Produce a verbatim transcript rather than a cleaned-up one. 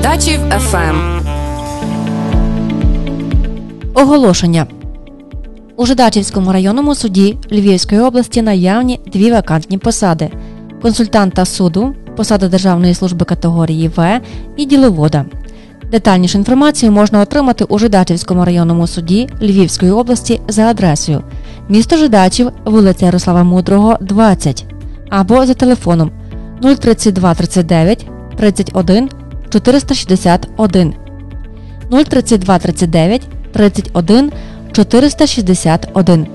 Жидачів еф ем. Оголошення. У Жидачівському районному суді Львівської області наявні дві вакантні посади – консультанта суду, посада Державної служби категорії В і діловода. Детальнішу інформацію можна отримати у Жидачівському районному суді Львівської області за адресою місто Жидачів, вулиця Ярослава Мудрого, двадцять, або за телефоном нуль тридцять два тридцять дев'ять тридцять один чотириста шістдесят один, нуль тридцять два тридцять дев'ять тридцять один чотириста шістдесят один.